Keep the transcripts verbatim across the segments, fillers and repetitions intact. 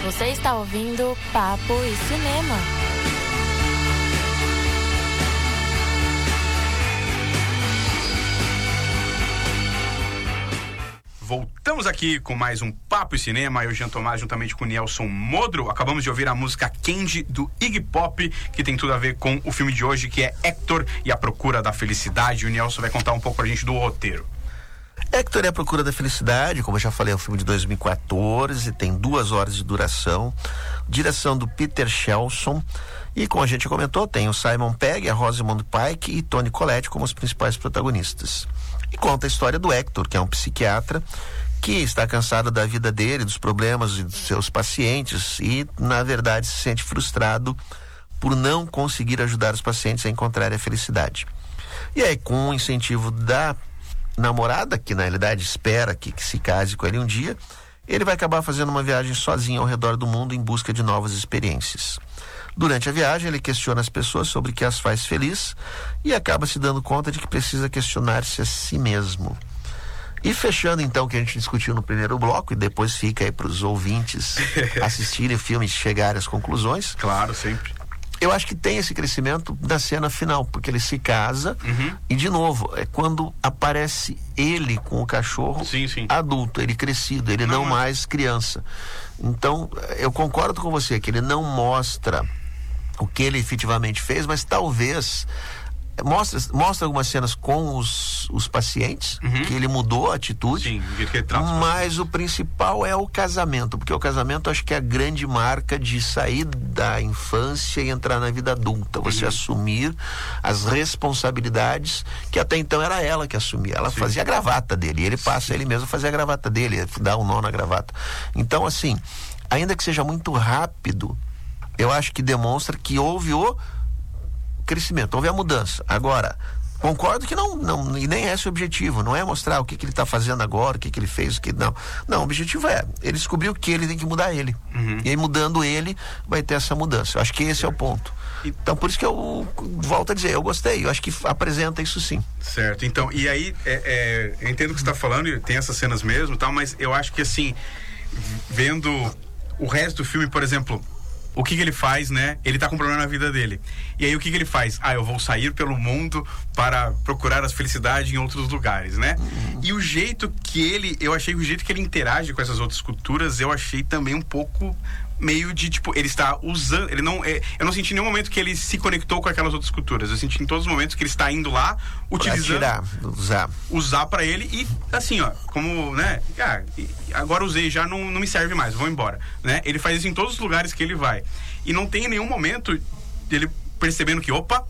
Você está ouvindo Papo e Cinema. Voltamos aqui com mais um Papo e Cinema. Eu, Jean Tomás, juntamente com o Nielson Modro, acabamos de ouvir a música Candy, do Iggy Pop, que tem tudo a ver com o filme de hoje, que é Hector e a Procura da Felicidade. O Nielson vai contar um pouco pra gente do roteiro. Hector e a Procura da Felicidade, como eu já falei, é um filme de dois mil e quatorze, tem duas horas de duração, direção do Peter Shelson, e como a gente comentou, tem o Simon Pegg, a Rosamund Pike e Toni Collette como os principais protagonistas. E conta a história do Hector, que é um psiquiatra que está cansado da vida dele, dos problemas dos seus pacientes e, na verdade, se sente frustrado por não conseguir ajudar os pacientes a encontrar a felicidade. E aí, com o incentivo da namorada, que na realidade espera que, que se case com ele um dia, ele vai acabar fazendo uma viagem sozinho ao redor do mundo em busca de novas experiências. Durante a viagem, ele questiona as pessoas sobre o que as faz feliz e acaba se dando conta de que precisa questionar-se a si mesmo. E fechando então o que a gente discutiu no primeiro bloco, e depois fica aí para os ouvintes assistirem o filme e chegarem às conclusões. Claro, sempre. Eu acho que tem esse crescimento da cena final, porque ele se casa uhum. e, de novo, é quando aparece ele com o cachorro sim, sim. adulto, ele crescido, ele não, não mais criança. Então, eu concordo com você que ele não mostra o que ele efetivamente fez, mas talvez mostra, mostra algumas cenas com os, os pacientes, uhum. que ele mudou a atitude. Sim, que ele trata, mas o principal é o casamento, porque o casamento acho que é a grande marca de sair da infância e entrar na vida adulta, você uhum. assumir as responsabilidades que até então era ela que assumia. Ela Sim. fazia a gravata dele, e ele passa Sim. ele mesmo a fazer a gravata dele, dá um nó na gravata. Então, assim, ainda que seja muito rápido, eu acho que demonstra que houve o crescimento, houve a mudança. Agora, concordo que não, não e nem é esse o objetivo, não é mostrar o que, que ele está fazendo agora, o que, que ele fez, o que não. Não, o objetivo é, ele descobriu que ele tem que mudar ele. Uhum. E aí, mudando ele, vai ter essa mudança. Eu acho que esse certo. é o ponto. Então, por isso que eu volto a dizer, eu gostei, eu acho que apresenta isso sim. Certo, então, e aí, é, é, eu entendo o que você está falando, e tem essas cenas mesmo, tal, mas eu acho que assim, vendo o resto do filme, por exemplo, o que que ele faz, né? Ele tá com um problema na vida dele. E aí o que que ele faz? Ah, eu vou sair pelo mundo para procurar as felicidades em outros lugares, né? Uhum. E o jeito que ele, eu achei que o jeito que ele interage com essas outras culturas, eu achei também um pouco meio de, tipo, ele está usando, ele não, é, eu não senti em nenhum momento que ele se conectou com aquelas outras culturas. Eu senti em todos os momentos que ele está indo lá, utilizando, pra tirar, usar. Usar pra ele e, assim, ó, como, né, ah, agora usei, já não, não me serve mais, vou embora, né? Ele faz isso em todos os lugares que ele vai. E não tem em nenhum momento ele percebendo que, opa,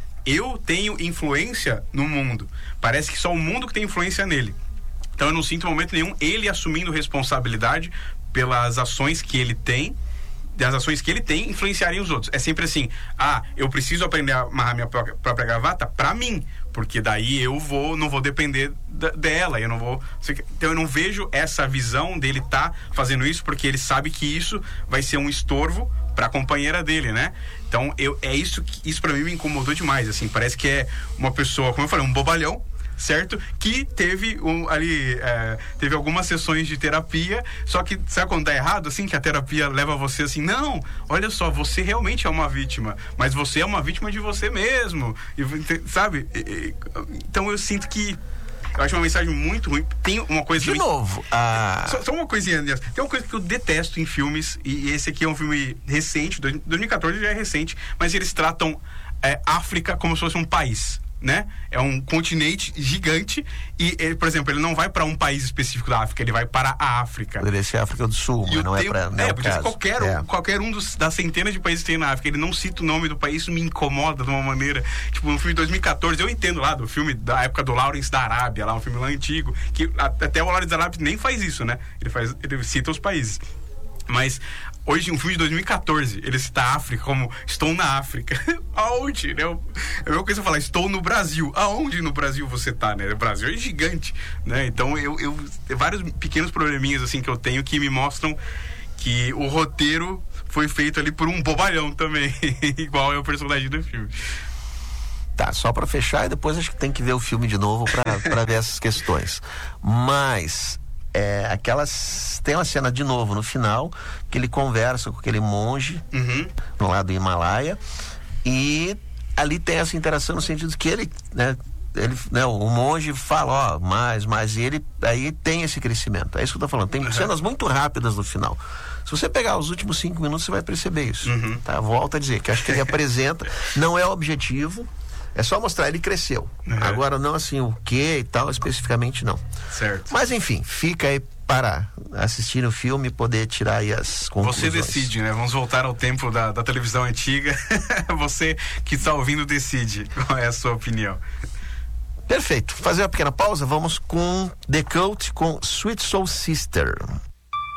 eu tenho influência no mundo. Parece que só o mundo que tem influência nele. Então eu não sinto em momento nenhum ele assumindo responsabilidade pelas ações que ele tem, das ações que ele tem influenciarem os outros. É sempre assim, ah, eu preciso aprender a amarrar minha própria, própria gravata pra mim, porque daí eu vou, não vou depender da, dela, eu não vou... Então eu não vejo essa visão dele tá fazendo isso, porque ele sabe que isso vai ser um estorvo pra companheira dele, né? Então eu, é isso que, isso pra mim me incomodou demais, assim, parece que é uma pessoa, como eu falei, um bobalhão, certo? Que teve um, ali, é, teve algumas sessões de terapia, só que sabe quando dá errado, assim, que a terapia leva você assim, não, olha só, você realmente é uma vítima, mas você é uma vítima de você mesmo, e, sabe? E, e, então eu sinto que eu acho uma mensagem muito ruim. Tem uma coisa... De novo, a... só, só uma coisinha, tem uma coisa que eu detesto em filmes, e esse aqui é um filme recente, dois mil e quatorze já é recente, mas eles tratam é, África como se fosse um país, né? É um continente gigante e, ele, por exemplo, ele não vai para um país específico da África, ele vai para a África. Poderia ser a África do Sul, mas não é para... É, podia ser qualquer, é. qualquer um dos, das centenas de países que tem na África. Ele não cita o nome do país, isso me incomoda de uma maneira... Tipo, no filme de dois mil e quatorze, eu entendo lá do filme da época do Lawrence da Arábia, lá um filme lá antigo, que até o Lawrence da Arábia nem faz isso, né? Ele, faz, ele cita os países. Mas... hoje, um filme de dois mil e quatorze, ele cita a África como estou na África. Aonde? Né? É a mesma coisa falar, estou no Brasil. Aonde no Brasil você tá, né? O Brasil é gigante, né? Então, eu, eu tem vários pequenos probleminhas, assim, que eu tenho que me mostram que o roteiro foi feito ali por um bobalhão também, igual é o personagem do filme. Tá, só pra fechar, e depois acho que tem que ver o filme de novo pra, pra ver essas questões. Mas... é, aquelas, tem uma cena de novo no final, que ele conversa com aquele monge, Uhum. no lado do Himalaia, e ali tem essa interação no sentido que ele, né, ele, né, o monge fala, ó, mais, mais, e ele aí tem esse crescimento. É isso que eu tô falando. Tem Uhum. cenas muito rápidas no final. Se você pegar os últimos cinco minutos, você vai perceber isso. Uhum. Tá? Volto a dizer que acho que ele apresenta, não é o objetivo, é só mostrar, ele cresceu. Uhum. Agora não assim, o que e tal, especificamente não. Certo. Mas enfim, fica aí para assistir o filme e poder tirar aí as conclusões. Você decide, né? Vamos voltar ao tempo da, da televisão antiga. Você que está ouvindo decide. Qual é a sua opinião? Perfeito. Fazer uma pequena pausa, vamos com The Cult com Sweet Soul Sister.